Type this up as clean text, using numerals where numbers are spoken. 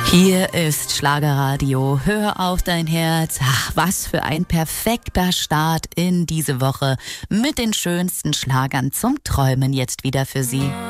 Hier ist Schlagerradio. Hör auf dein Herz. Ach, was für ein perfekter Start in diese Woche mit den schönsten Schlagern zum Träumen jetzt wieder für Sie.